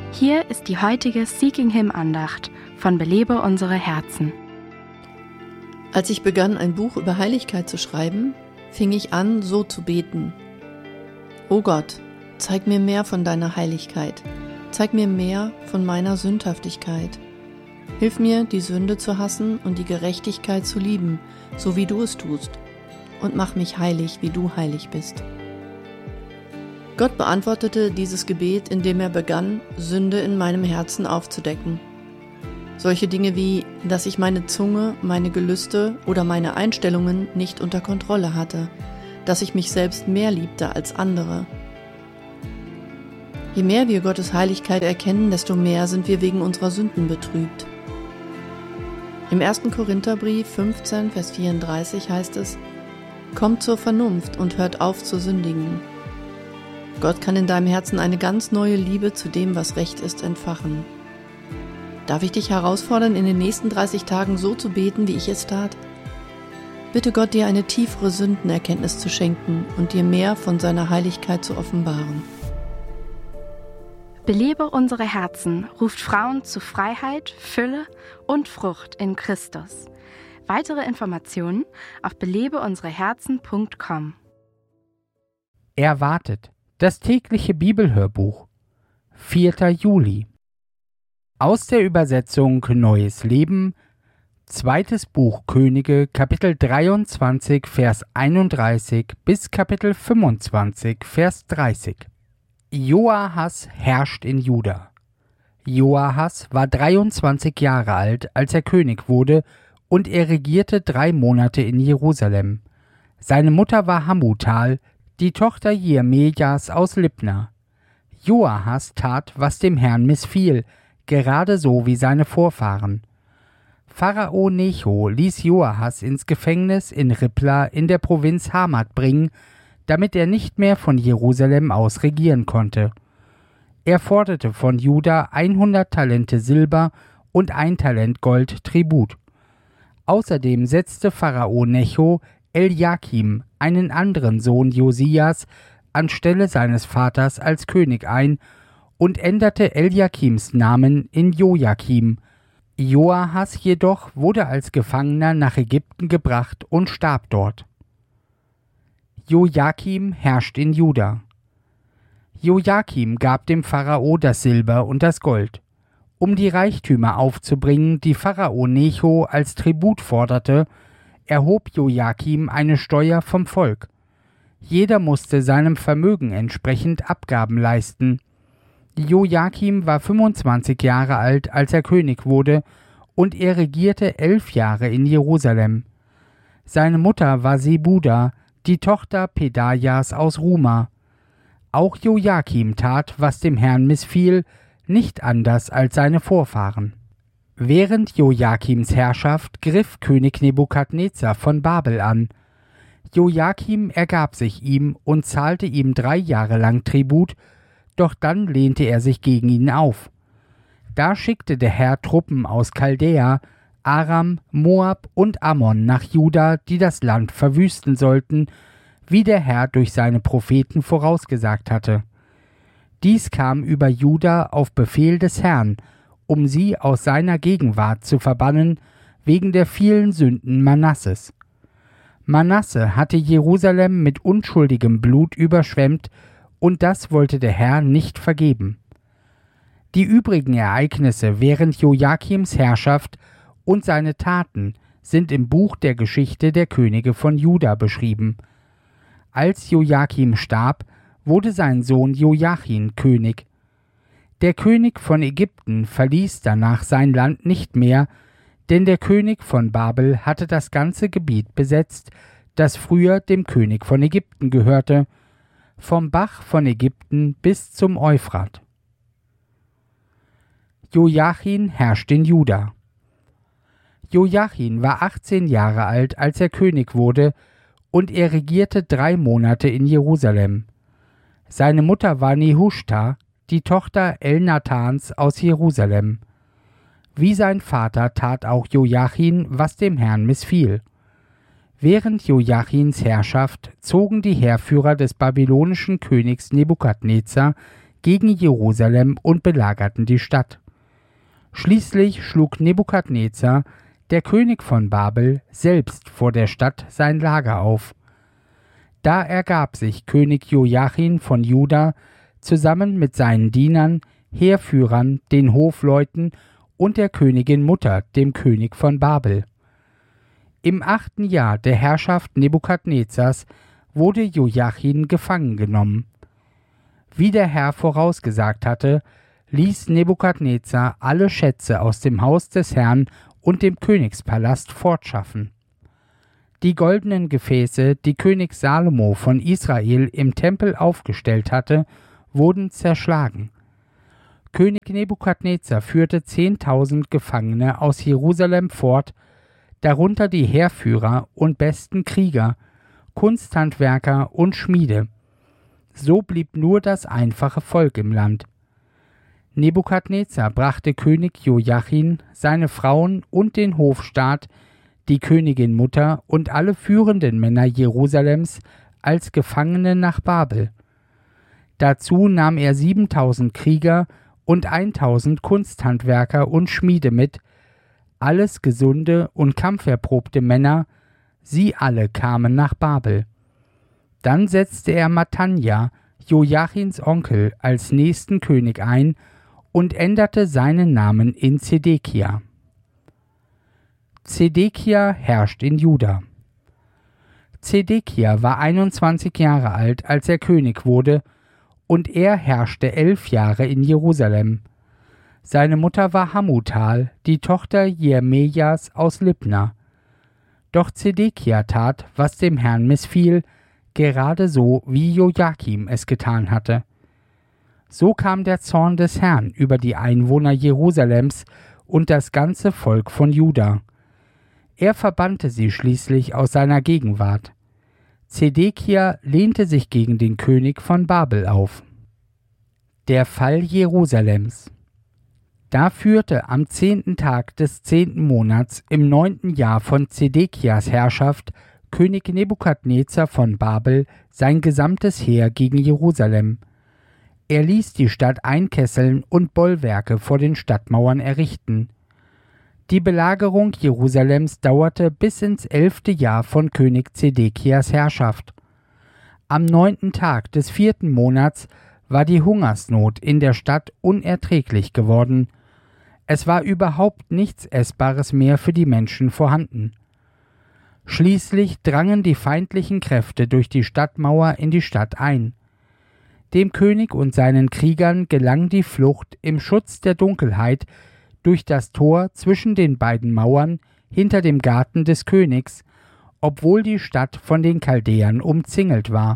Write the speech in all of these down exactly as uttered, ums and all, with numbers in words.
Hier ist die heutige Seeking Him Andacht von Belebe unsere Herzen. Als ich begann, ein Buch über Heiligkeit zu schreiben, fing ich an, so zu beten. O Gott, zeig mir mehr von deiner Heiligkeit, zeig mir mehr von meiner Sündhaftigkeit. Hilf mir, die Sünde zu hassen und die Gerechtigkeit zu lieben, so wie du es tust, und mach mich heilig, wie du heilig bist. Gott beantwortete dieses Gebet, indem er begann, Sünde in meinem Herzen aufzudecken. Solche Dinge wie, dass ich meine Zunge, meine Gelüste oder meine Einstellungen nicht unter Kontrolle hatte, dass ich mich selbst mehr liebte als andere. Je mehr wir Gottes Heiligkeit erkennen, desto mehr sind wir wegen unserer Sünden betrübt. Im ersten Korintherbrief fünfzehn, Vers vierunddreißig heißt es: Kommt zur Vernunft und hört auf zu sündigen. Gott kann in deinem Herzen eine ganz neue Liebe zu dem, was recht ist, entfachen. Darf ich dich herausfordern, in den nächsten dreißig Tagen so zu beten, wie ich es tat? Bitte Gott, dir eine tiefere Sündenerkenntnis zu schenken und dir mehr von seiner Heiligkeit zu offenbaren. Belebe unsere Herzen ruft Frauen zu Freiheit, Fülle und Frucht in Christus. Weitere Informationen auf belebe unsere herzen punkt com. Erwartet, das tägliche Bibelhörbuch, vierter Juli. Aus der Übersetzung Neues Leben, zweites Buch Könige, Kapitel dreiundzwanzig, Vers einunddreißig bis Kapitel fünfundzwanzig, Vers dreißig. Joahas herrscht in Juda. Joahas war dreiundzwanzig Jahre alt, als er König wurde, und er regierte drei Monate in Jerusalem. Seine Mutter war Hamutal, die Tochter Jeremias aus Libna. Joahas tat, was dem Herrn missfiel, gerade so wie seine Vorfahren. Pharao Necho ließ Joahas ins Gefängnis in Ribla in der Provinz Hamat bringen, damit er nicht mehr von Jerusalem aus regieren konnte. Er forderte von Juda hundert Talente Silber und ein Talent Gold Tribut. Außerdem setzte Pharao Necho Eliakim, einen anderen Sohn Josias, anstelle seines Vaters als König ein und änderte Eliakims Namen in Joachim. Joahas jedoch wurde als Gefangener nach Ägypten gebracht und starb dort. Joachim herrscht in Juda. Joachim gab dem Pharao das Silber und das Gold. Um die Reichtümer aufzubringen, die Pharao Necho als Tribut forderte, erhob Joachim eine Steuer vom Volk. Jeder musste seinem Vermögen entsprechend Abgaben leisten. Joachim war fünfundzwanzig Jahre alt, als er König wurde, und er regierte elf Jahre in Jerusalem. Seine Mutter war Sebuda, die Tochter Pedajas aus Ruma. Auch Joachim tat, was dem Herrn missfiel, nicht anders als seine Vorfahren. Während Joachims Herrschaft griff König Nebukadnezar von Babel an. Joachim ergab sich ihm und zahlte ihm drei Jahre lang Tribut, doch dann lehnte er sich gegen ihn auf. Da schickte der Herr Truppen aus Chaldäa, Aram, Moab und Ammon nach Juda, die das Land verwüsten sollten, wie der Herr durch seine Propheten vorausgesagt hatte. Dies kam über Juda auf Befehl des Herrn, um sie aus seiner Gegenwart zu verbannen, wegen der vielen Sünden Manasses. Manasse hatte Jerusalem mit unschuldigem Blut überschwemmt, und das wollte der Herr nicht vergeben. Die übrigen Ereignisse während Joachims Herrschaft und seine Taten sind im Buch der Geschichte der Könige von Juda beschrieben. Als Joachim starb, wurde sein Sohn Joachim König. Der König von Ägypten verließ danach sein Land nicht mehr, denn der König von Babel hatte das ganze Gebiet besetzt, das früher dem König von Ägypten gehörte, vom Bach von Ägypten bis zum Euphrat. Joachim herrscht in Juda. Joachim war achtzehn Jahre alt, als er König wurde, und er regierte drei Monate in Jerusalem. Seine Mutter war Nehushta, die Tochter Elnathans aus Jerusalem. Wie sein Vater tat auch Joachim, was dem Herrn missfiel. Während Joachims Herrschaft zogen die Heerführer des babylonischen Königs Nebukadnezar gegen Jerusalem und belagerten die Stadt. Schließlich schlug Nebukadnezar, der König von Babel, selbst vor der Stadt sein Lager auf. Da ergab sich König Joachim von Juda zusammen mit seinen Dienern, Heerführern, den Hofleuten und der Königin Mutter, dem König von Babel. Im achten Jahr der Herrschaft Nebukadnezars wurde Joachim gefangen genommen. Wie der Herr vorausgesagt hatte, ließ Nebukadnezar alle Schätze aus dem Haus des Herrn und dem Königspalast fortschaffen. Die goldenen Gefäße, die König Salomo von Israel im Tempel aufgestellt hatte, wurden zerschlagen. König Nebukadnezar führte zehntausend Gefangene aus Jerusalem fort, darunter die Heerführer und besten Krieger, Kunsthandwerker und Schmiede. So blieb nur das einfache Volk im Land. Nebukadnezar brachte König Joachim, seine Frauen und den Hofstaat, die Königin Mutter und alle führenden Männer Jerusalems als Gefangene nach Babel. Dazu nahm er siebentausend Krieger und eintausend Kunsthandwerker und Schmiede mit, alles gesunde und kampferprobte Männer, sie alle kamen nach Babel. Dann setzte er Matanja, Joachims Onkel, als nächsten König ein und änderte seinen Namen in Zedekia. Zedekia herrscht in Juda. Zedekia war einundzwanzig Jahre alt, als er König wurde, und er herrschte elf Jahre in Jerusalem. Seine Mutter war Hamutal, die Tochter Jeremias aus Libna. Doch Zedekia tat, was dem Herrn missfiel, gerade so, wie Joachim es getan hatte. So kam der Zorn des Herrn über die Einwohner Jerusalems und das ganze Volk von Juda. Er verbannte sie schließlich aus seiner Gegenwart. Zedekia lehnte sich gegen den König von Babel auf. Der Fall Jerusalems. Da führte am zehnten Tag des zehnten Monats im neunten Jahr von Zedekias Herrschaft König Nebukadnezar von Babel sein gesamtes Heer gegen Jerusalem. Er ließ die Stadt einkesseln und Bollwerke vor den Stadtmauern errichten. Die Belagerung Jerusalems dauerte bis ins elfte Jahr von König Zedekias Herrschaft. Am neunten Tag des vierten Monats war die Hungersnot in der Stadt unerträglich geworden. Es war überhaupt nichts Essbares mehr für die Menschen vorhanden. Schließlich drangen die feindlichen Kräfte durch die Stadtmauer in die Stadt ein. Dem König und seinen Kriegern gelang die Flucht im Schutz der Dunkelheit durch das Tor zwischen den beiden Mauern hinter dem Garten des Königs, obwohl die Stadt von den Chaldäern umzingelt war.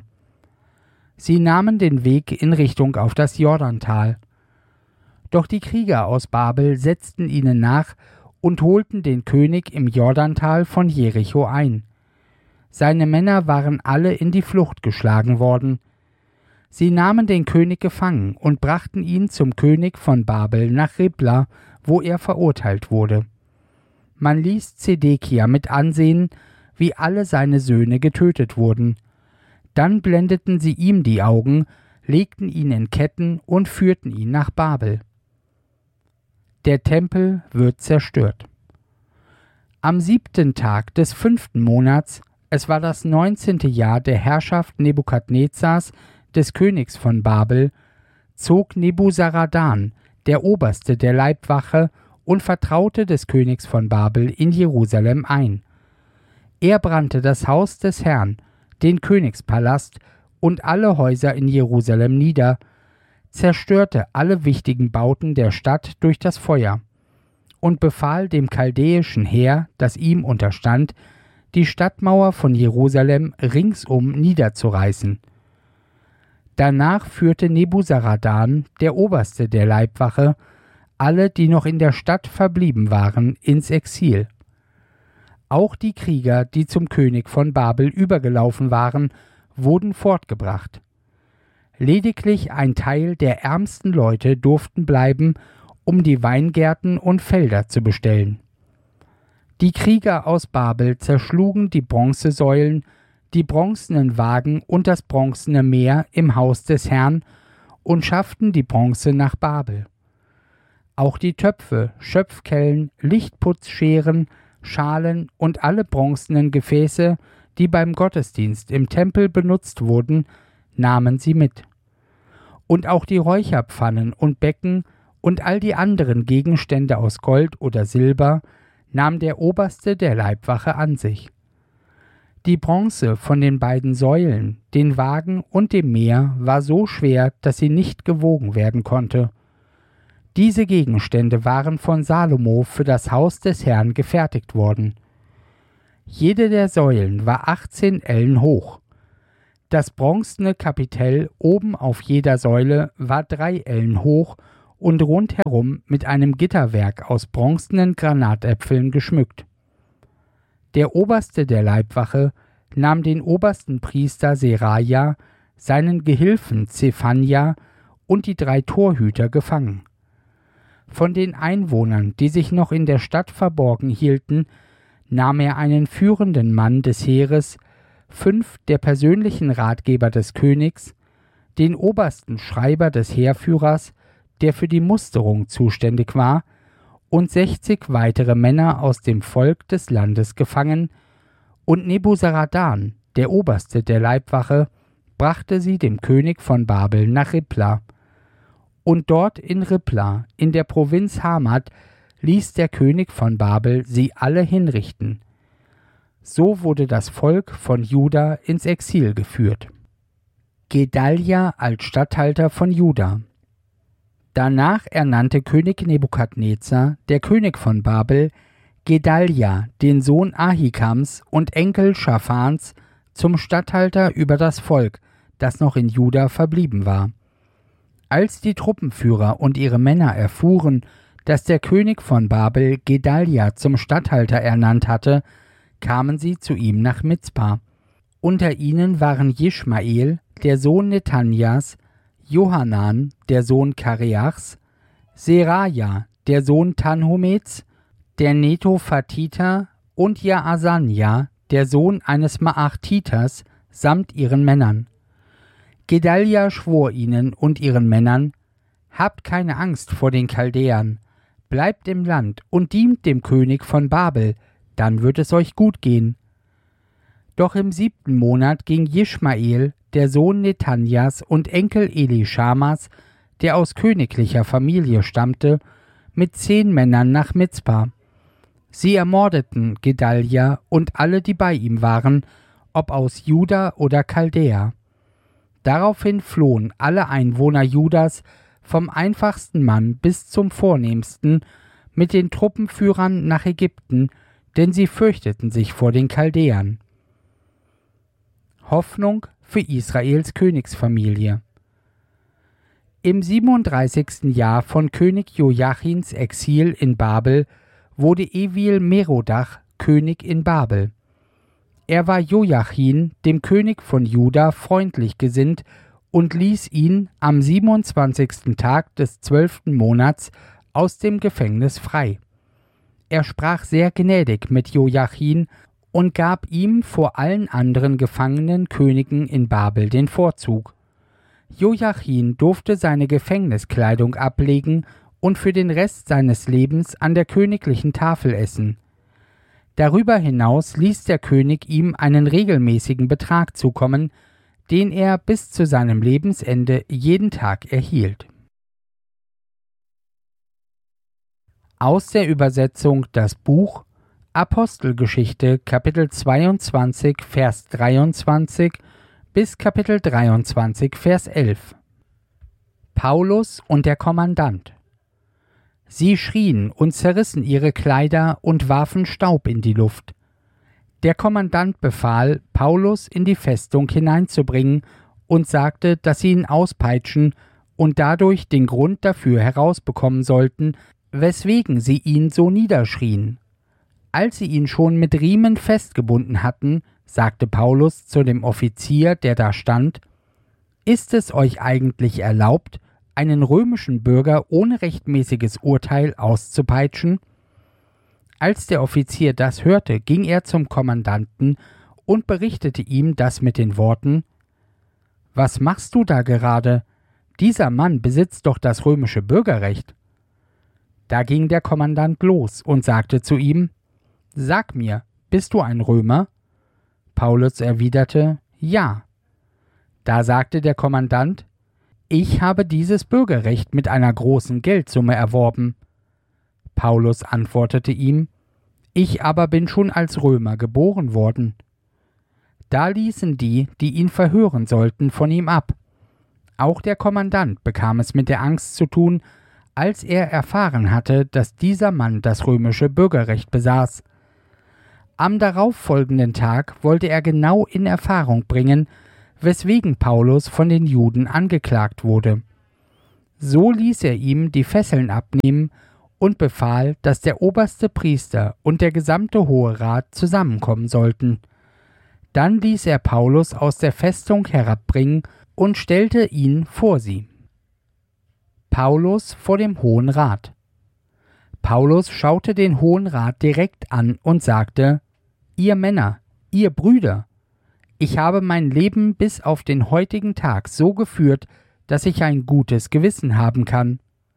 Sie nahmen den Weg in Richtung auf das Jordantal. Doch die Krieger aus Babel setzten ihnen nach und holten den König im Jordantal von Jericho ein. Seine Männer waren alle in die Flucht geschlagen worden. Sie nahmen den König gefangen und brachten ihn zum König von Babel nach Ribla, wo er verurteilt wurde. Man ließ Zedekia mit ansehen, wie alle seine Söhne getötet wurden. Dann blendeten sie ihm die Augen, legten ihn in Ketten und führten ihn nach Babel. Der Tempel wird zerstört. Am siebten Tag des fünften Monats, es war das neunzehnte Jahr der Herrschaft Nebukadnezars, des Königs von Babel, zog Nebuzaradan, der Oberste der Leibwache und Vertraute des Königs von Babel, in Jerusalem ein. Er brannte das Haus des Herrn, den Königspalast und alle Häuser in Jerusalem nieder, zerstörte alle wichtigen Bauten der Stadt durch das Feuer und befahl dem chaldäischen Heer, das ihm unterstand, die Stadtmauer von Jerusalem ringsum niederzureißen. Danach führte Nebuzaradan, der Oberste der Leibwache, alle, die noch in der Stadt verblieben waren, ins Exil. Auch die Krieger, die zum König von Babel übergelaufen waren, wurden fortgebracht. Lediglich ein Teil der ärmsten Leute durften bleiben, um die Weingärten und Felder zu bestellen. Die Krieger aus Babel zerschlugen die Bronzesäulen, die bronzenen Wagen und das bronzene Meer im Haus des Herrn und schafften die Bronze nach Babel. Auch die Töpfe, Schöpfkellen, Lichtputzscheren, Schalen und alle bronzenen Gefäße, die beim Gottesdienst im Tempel benutzt wurden, nahmen sie mit. Und auch die Räucherpfannen und Becken und all die anderen Gegenstände aus Gold oder Silber nahm der Oberste der Leibwache an sich. Die Bronze von den beiden Säulen, den Wagen und dem Meer war so schwer, dass sie nicht gewogen werden konnte. Diese Gegenstände waren von Salomo für das Haus des Herrn gefertigt worden. Jede der Säulen war achtzehn Ellen hoch. Das bronzene Kapitell oben auf jeder Säule war drei Ellen hoch und rundherum mit einem Gitterwerk aus bronzenen Granatäpfeln geschmückt. Der Oberste der Leibwache nahm den obersten Priester Seraja, seinen Gehilfen Zephania und die drei Torhüter gefangen. Von den Einwohnern, die sich noch in der Stadt verborgen hielten, nahm er einen führenden Mann des Heeres, fünf der persönlichen Ratgeber des Königs, den obersten Schreiber des Heerführers, der für die Musterung zuständig war, und sechzig weitere Männer aus dem Volk des Landes gefangen, und Nebuzaradan, der Oberste der Leibwache, brachte sie dem König von Babel nach Ribla. Und dort in Ribla, in der Provinz Hamat, ließ der König von Babel sie alle hinrichten. So wurde das Volk von Juda ins Exil geführt. Gedalia als Statthalter von Juda. Danach ernannte König Nebukadnezar, der König von Babel, Gedalia, den Sohn Ahikams und Enkel Schaphans, zum Statthalter über das Volk, das noch in Juda verblieben war. Als die Truppenführer und ihre Männer erfuhren, dass der König von Babel Gedalia zum Statthalter ernannt hatte, kamen sie zu ihm nach Mizpa. Unter ihnen waren Jischmael, der Sohn Netanias, Johanan, der Sohn Kareachs, Seraja, der Sohn Tanhumets, der Netophatiter und Jaasanja, der Sohn eines Maachtiters, samt ihren Männern. Gedalia schwor ihnen und ihren Männern: Habt keine Angst vor den Chaldäern, bleibt im Land und dient dem König von Babel, dann wird es euch gut gehen. Doch im siebten Monat ging Jischmael, der Sohn Netanias und Enkel Elischamas, der aus königlicher Familie stammte, mit zehn Männern nach Mizpa. Sie ermordeten Gedalia und alle, die bei ihm waren, ob aus Juda oder Chaldäa. Daraufhin flohen alle Einwohner Judas, vom einfachsten Mann bis zum vornehmsten, mit den Truppenführern nach Ägypten, denn sie fürchteten sich vor den Chaldäern. Hoffnung für Israels Königsfamilie. Im siebenunddreißigsten Jahr von König Joachins Exil in Babel wurde Evil Merodach König in Babel. Er war Joachim, dem König von Juda, freundlich gesinnt und ließ ihn am siebenundzwanzigsten Tag des zwölften Monats aus dem Gefängnis frei. Er sprach sehr gnädig mit Joachim und gab ihm vor allen anderen gefangenen Königen in Babel den Vorzug. Joachim durfte seine Gefängniskleidung ablegen und für den Rest seines Lebens an der königlichen Tafel essen. Darüber hinaus ließ der König ihm einen regelmäßigen Betrag zukommen, den er bis zu seinem Lebensende jeden Tag erhielt. Aus der Übersetzung das Buch Apostelgeschichte Kapitel zweiundzwanzig Vers dreiundzwanzig bis Kapitel dreiundzwanzig Vers elf. Paulus und der Kommandant. Sie schrien und zerrissen ihre Kleider und warfen Staub in die Luft. Der Kommandant befahl, Paulus in die Festung hineinzubringen und sagte, dass sie ihn auspeitschen und dadurch den Grund dafür herausbekommen sollten, weswegen sie ihn so niederschrien. Als sie ihn schon mit Riemen festgebunden hatten, sagte Paulus zu dem Offizier, der da stand: Ist es euch eigentlich erlaubt, einen römischen Bürger ohne rechtmäßiges Urteil auszupeitschen? Als der Offizier das hörte, ging er zum Kommandanten und berichtete ihm das mit den Worten: Was machst du da gerade? dieser Mann besitzt doch das römische Bürgerrecht. Da ging der Kommandant los und sagte zu ihm: »Sag mir, bist du ein Römer?« Paulus erwiderte: »Ja.« Da sagte der Kommandant: »Ich habe dieses Bürgerrecht mit einer großen Geldsumme erworben.« Paulus antwortete ihm: »Ich aber bin schon als Römer geboren worden.« Da ließen die, die ihn verhören sollten, von ihm ab. Auch der Kommandant bekam es mit der Angst zu tun, als er erfahren hatte, dass dieser Mann das römische Bürgerrecht besaß. Am darauffolgenden Tag wollte er genau in Erfahrung bringen, weswegen Paulus von den Juden angeklagt wurde. So ließ er ihm die Fesseln abnehmen und befahl, dass der oberste Priester und der gesamte Hohe Rat zusammenkommen sollten. Dann ließ er Paulus aus der Festung herabbringen und stellte ihn vor sie. Paulus vor dem Hohen Rat. Paulus schaute den Hohen Rat direkt an und sagte: »Ihr Männer, ihr Brüder, ich habe mein Leben bis auf den heutigen Tag so geführt, dass ich ein gutes Gewissen haben kann.«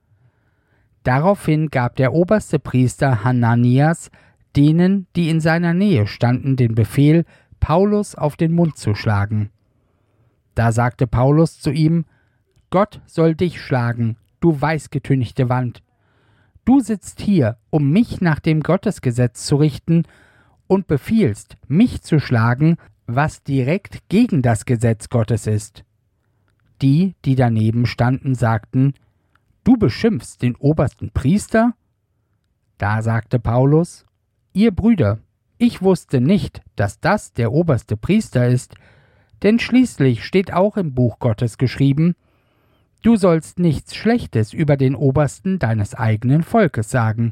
Daraufhin gab der oberste Priester Hananias denen, die in seiner Nähe standen, den Befehl, Paulus auf den Mund zu schlagen. Da sagte Paulus zu ihm: »Gott soll dich schlagen, du weißgetünchte Wand. Du sitzt hier, um mich nach dem Gottesgesetz zu richten, und befiehlst, mich zu schlagen, was direkt gegen das Gesetz Gottes ist.« Die, die daneben standen, sagten: »Du beschimpfst den obersten Priester?« Da sagte Paulus: »Ihr Brüder, ich wusste nicht, dass das der oberste Priester ist, denn schließlich steht auch im Buch Gottes geschrieben: Du sollst nichts Schlechtes über den Obersten deines eigenen Volkes sagen.«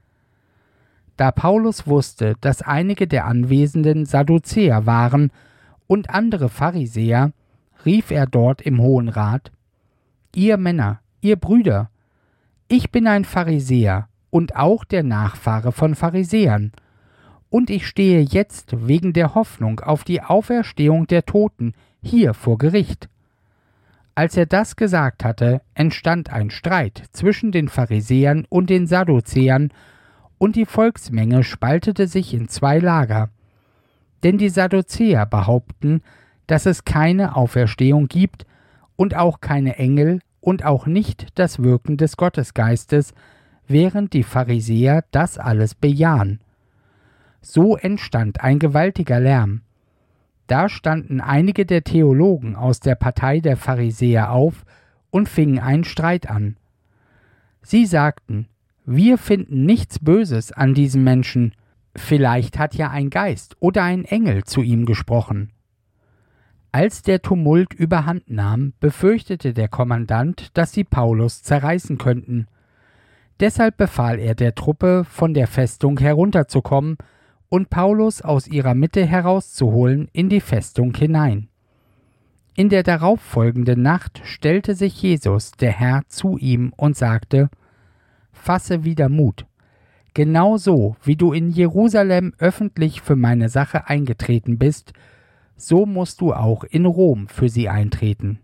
Da Paulus wusste, dass einige der Anwesenden Sadduzäer waren und andere Pharisäer, rief er dort im Hohen Rat: »Ihr Männer, ihr Brüder, ich bin ein Pharisäer und auch der Nachfahre von Pharisäern, und ich stehe jetzt wegen der Hoffnung auf die Auferstehung der Toten hier vor Gericht.« Als er das gesagt hatte, entstand ein Streit zwischen den Pharisäern und den Sadduzäern, und die Volksmenge spaltete sich in zwei Lager. Denn die Sadduzäer behaupten, dass es keine Auferstehung gibt und auch keine Engel und auch nicht das Wirken des Gottesgeistes, während die Pharisäer das alles bejahen. So entstand ein gewaltiger Lärm. Da standen einige der Theologen aus der Partei der Pharisäer auf und fingen einen Streit an. Sie sagten: »Wir finden nichts Böses an diesem Menschen. Vielleicht hat ja ein Geist oder ein Engel zu ihm gesprochen.« Als der Tumult überhand nahm, befürchtete der Kommandant, dass sie Paulus zerreißen könnten. Deshalb befahl er der Truppe, von der Festung herunterzukommen und Paulus aus ihrer Mitte herauszuholen in die Festung hinein. In der darauffolgenden Nacht stellte sich Jesus, der Herr, zu ihm und sagte: »Fasse wieder Mut. Genauso wie du in Jerusalem öffentlich für meine Sache eingetreten bist, so musst du auch in Rom für sie eintreten.«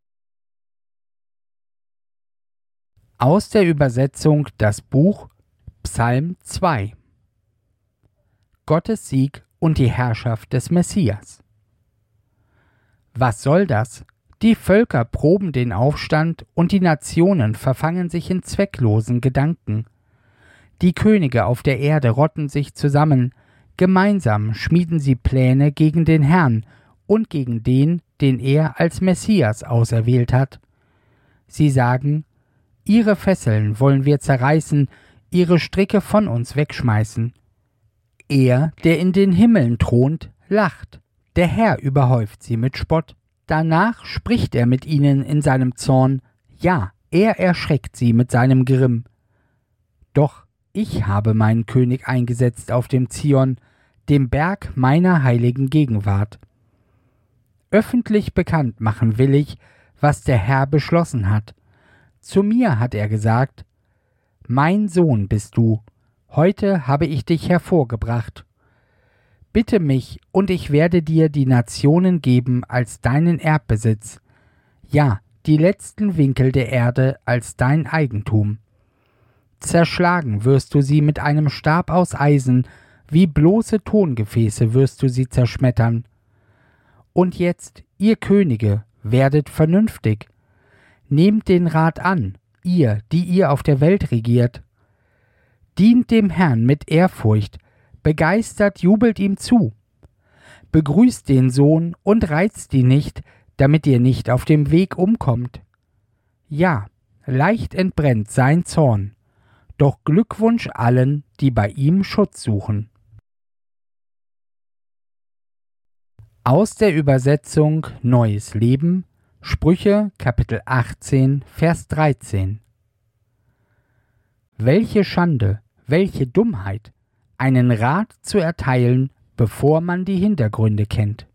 Aus der Übersetzung das Buch Psalm zwei. Gottes Sieg und die Herrschaft des Messias. Was soll das? Die Völker proben den Aufstand und die Nationen verfangen sich in zwecklosen Gedanken. Die Könige auf der Erde rotten sich zusammen, gemeinsam schmieden sie Pläne gegen den Herrn und gegen den, den er als Messias auserwählt hat. Sie sagen: Ihre Fesseln wollen wir zerreißen, ihre Stricke von uns wegschmeißen. Er, der in den Himmeln thront, lacht, der Herr überhäuft sie mit Spott. Danach spricht er mit ihnen in seinem Zorn, ja, er erschreckt sie mit seinem Grimm. Doch ich habe meinen König eingesetzt auf dem Zion, dem Berg meiner heiligen Gegenwart. Öffentlich bekannt machen will ich, was der Herr beschlossen hat. Zu mir hat er gesagt: Mein Sohn bist du, heute habe ich dich hervorgebracht. Bitte mich, und ich werde dir die Nationen geben als deinen Erbbesitz, ja, die letzten Winkel der Erde als dein Eigentum. Zerschlagen wirst du sie mit einem Stab aus Eisen, wie bloße Tongefäße wirst du sie zerschmettern. Und jetzt, ihr Könige, werdet vernünftig. Nehmt den Rat an, ihr, die ihr auf der Welt regiert. Dient dem Herrn mit Ehrfurcht, begeistert jubelt ihm zu. Begrüßt den Sohn und reizt ihn nicht, damit ihr nicht auf dem Weg umkommt. Ja, leicht entbrennt sein Zorn, doch Glückwunsch allen, die bei ihm Schutz suchen. Aus der Übersetzung Neues Leben, Sprüche Kapitel achtzehn, Vers dreizehn. Welche Schande, welche Dummheit, einen Rat zu erteilen, bevor man die Hintergründe kennt.